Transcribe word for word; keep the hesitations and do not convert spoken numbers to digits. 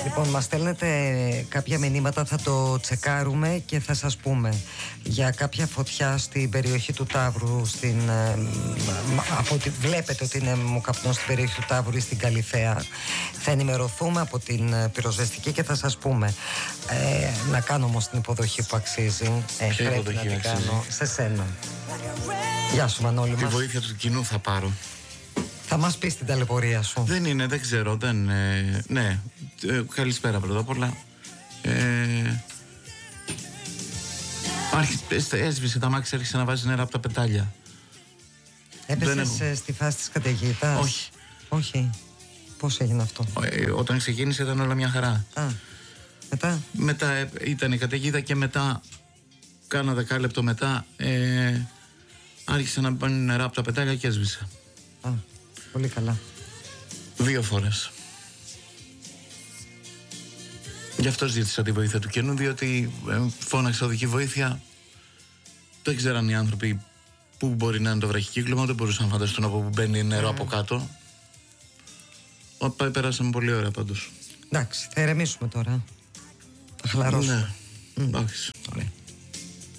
Λοιπόν, μας στέλνετε κάποια μηνύματα, θα το τσεκάρουμε και θα σας πούμε για κάποια φωτιά στην περιοχή του Ταύρου, στην, ε, από ότι βλέπετε ότι είναι μουκαπνό στην περιοχή του Ταύρου ή στην Καλιθέα. Θα ενημερωθούμε από την πυροσβεστική και θα σας πούμε. Ε, να κάνω όμως την υποδοχή που αξίζει. Ε, Ποια πρέπει υποδοχή να την αξίζει? κάνω σε σένα. Γεια σου Μανώλη μας. Τη βοήθεια του κοινού θα πάρω. Θα μας πεις την ταλαιπωρία σου. Δεν είναι, δεν ξέρω, δεν... Ε, ναι, ε, καλησπέρα πρώτα απ' όλα. Ε, άρχισε, έσβησε τα μάξι, άρχισε να βάζει νερά από τα πετάλια. Έπεσες έχω... στη φάση της καταιγίδας? Όχι. Όχι. Πώς έγινε αυτό? Ε, όταν ξεκίνησε ήταν όλα μια χαρά. Α, μετά? Μετά ε, ήταν η καταιγίδα και μετά, κάνα δεκάλεπτο μετά, ε, άρχισε να πάνε νερά από τα πετάλια και έσβησε. Α, πολύ καλά. Δύο φορές. Γι' αυτό ζήτησα τη βοήθεια του κοινού, διότι ε, φώναξα οδική βοήθεια. Δεν ξέραν οι άνθρωποι πού μπορεί να είναι το βραχικύκλωμα, δεν μπορούσαν να φανταστούν από πού μπαίνει νερό mm. από κάτω. Οπότε περάσαμε πολύ ωραία πάντως. Εντάξει, θα ηρεμήσουμε τώρα. Θα χαλαρώσουμε. Ναι, εντάξει. Ωραία.